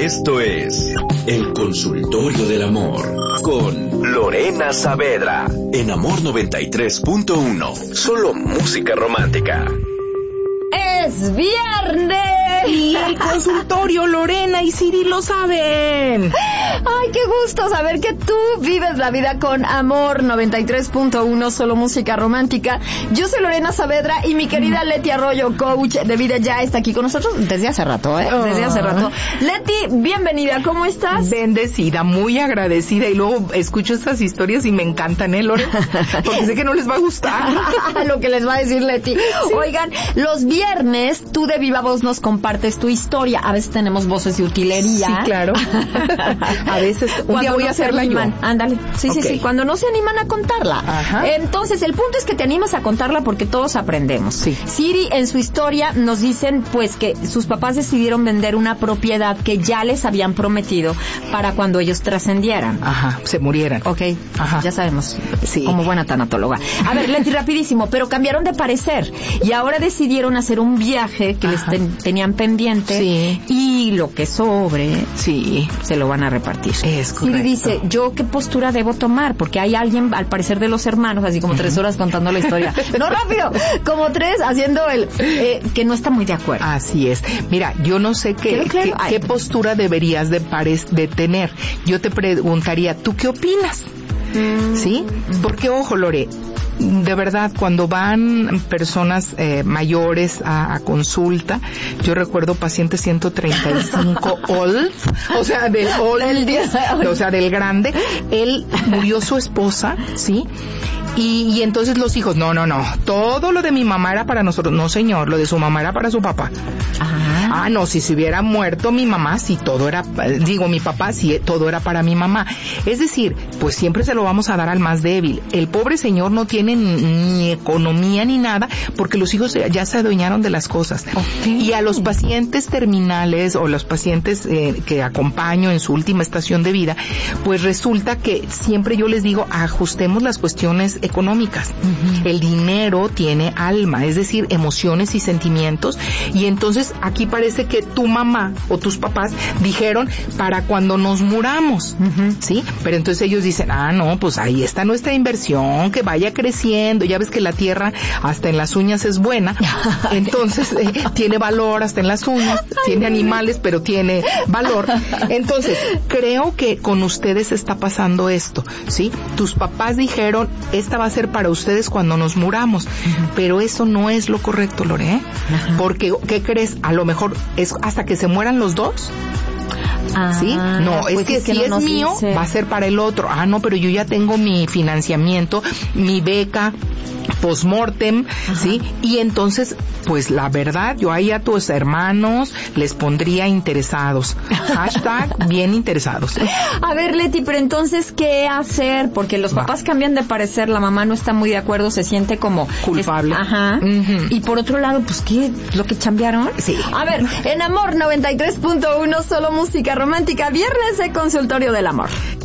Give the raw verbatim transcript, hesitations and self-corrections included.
Esto es El Consultorio del Amor con Lorena Saavedra en Amor noventa y tres punto uno. Solo música romántica. ¡Es viernes! Y el consultorio, Lorena y Siri lo saben. Ay, qué gusto saber que tú vives la vida con Amor noventa y tres punto uno, solo música romántica. Yo soy Lorena Saavedra y mi querida Leti Arroyo, coach de vida, ya está aquí con nosotros desde hace rato, ¿eh? Desde hace rato. Leti, bienvenida, ¿cómo estás? Bendecida, muy agradecida. Y luego escucho estas historias y me encantan, ¿eh, Lorena? Porque sé que no les va a gustar lo que les va a decir Leti. Sí. Oigan, los viernes tú de viva voz nos compartes tu historia. A veces tenemos voces de utilería. Sí, claro. A veces, un día voy no a hacerla yo. Ándale. Sí, okay. sí, sí. Cuando no se animan a contarla. Ajá. Entonces, el punto es que te animas a contarla porque todos aprendemos. Sí. Siri, en su historia, nos dicen, pues, que sus papás decidieron vender una propiedad que ya les habían prometido para cuando ellos trascendieran. Ajá, se murieran. Ok. Ajá. Ya sabemos. Sí. Como buena tanatóloga. A ver, Leti, rapidísimo, pero cambiaron de parecer. Y ahora decidieron hacer un viaje que Ajá. les ten, tenían pendiente. Sí. Y lo que sobre, sí, se lo van a repartir. Es correcto. Siri dice, ¿yo qué postura debo tomar? Porque hay alguien, al parecer de los hermanos, así como tres horas contando la historia. No, rápido, como tres haciendo el, eh, que no está muy de acuerdo. Así es. Mira, yo no sé qué, qué, qué postura deberías de, pare- de tener. Yo te preguntaría, ¿tú qué opinas? Mm. ¿Sí? Porque, ojo, Lore, de verdad, cuando van personas eh, mayores a, a consulta, yo recuerdo paciente ciento treinta y cinco old, o sea, del old, el día, o sea, del grande, él murió su esposa, ¿sí? Y, y entonces los hijos, no, no, no, todo lo de mi mamá era para nosotros. No, señor, lo de su mamá era para su papá. Ajá. Ah, no, si se hubiera muerto mi mamá, si todo era, digo, mi papá, si todo era para mi mamá. Es decir, pues siempre se lo vamos a dar al más débil. El pobre señor no tiene ni, ni economía ni nada, porque los hijos ya se adueñaron de las cosas. Okay. Y a los pacientes terminales o los pacientes eh, que acompaño en su última estación de vida, pues resulta que siempre yo les digo, ajustemos las cuestiones económicas. Uh-huh. El dinero tiene alma, es decir, emociones y sentimientos, y entonces aquí parece que tu mamá o tus papás dijeron para cuando nos muramos, uh-huh. ¿sí? Pero entonces ellos dicen, ah, no, pues ahí está nuestra inversión, que vaya creciendo, ya ves que la tierra hasta en las uñas es buena, entonces eh, tiene valor hasta en las uñas, tiene animales, pero tiene valor. Entonces, creo que con ustedes está pasando esto, ¿sí? Tus papás dijeron, esta va a ser para ustedes cuando nos muramos, uh-huh. pero eso no es lo correcto, Lore, uh-huh. porque, ¿qué crees? A lo mejor es hasta que se mueran los dos. Ah, ¿sí? No, pues es que es que si no es mío, dice. Va a ser para el otro. Ah, no, pero yo ya tengo mi financiamiento, mi beca, postmortem, ¿sí? Y entonces, pues la verdad, yo ahí a tus hermanos les pondría interesados. Hashtag bien interesados. A ver, Leti, pero entonces, ¿qué hacer? Porque los papás Va. cambian de parecer, la mamá no está muy de acuerdo, se siente como... culpable. Es, ajá. Uh-huh. Y por otro lado, pues, ¿qué? ¿Lo que chambearon? Sí. A ver, en Amor noventa y tres punto uno, solo música romántica, viernes de Consultorio del Amor.